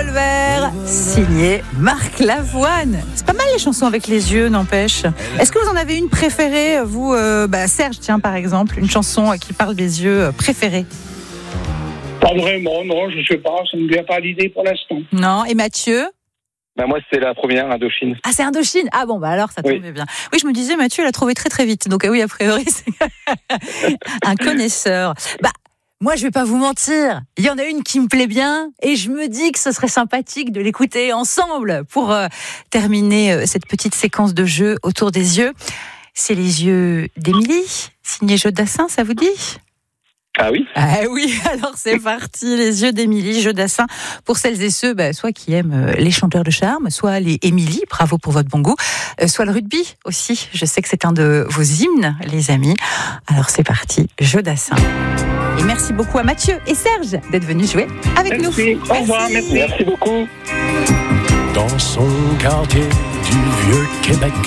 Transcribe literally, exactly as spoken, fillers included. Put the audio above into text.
Revolver, signé Marc Lavoine. C'est pas mal les chansons avec les yeux, n'empêche. Est-ce que vous en avez une préférée, vous, euh, bah, Serge, tiens, par exemple, une chanson qui parle des yeux préférée? Pas vraiment, non, je sais pas, ça ne me vient pas à l'idée pour l'instant. Non, et Mathieu? Ben moi, c'était la première, Indochine. Ah, c'est Indochine. Ah bon, bah alors, ça tombait oui. bien. Oui, je me disais, Mathieu l'a trouvé très très vite. Donc, oui, a priori, c'est un connaisseur. Bah, moi, je vais pas vous mentir. Il y en a une qui me plaît bien et je me dis que ce serait sympathique de l'écouter ensemble pour euh, terminer euh, cette petite séquence de jeu autour des yeux. C'est Les yeux d'Émilie, signé Jodassin, ça vous dit? Ah oui? Ah oui, alors c'est parti, Les yeux d'Émilie Jodassin. Pour celles et ceux, bah, soit qui aiment les chanteurs de charme, soit les Émilie, bravo pour votre bon goût, euh, soit le rugby aussi. Je sais que c'est un de vos hymnes, les amis. Alors c'est parti, Jodassin. Et merci beaucoup à Mathieu et Serge d'être venus jouer avec merci. nous. Au revoir, merci. Merci beaucoup. Dans son quartier du vieux Québec,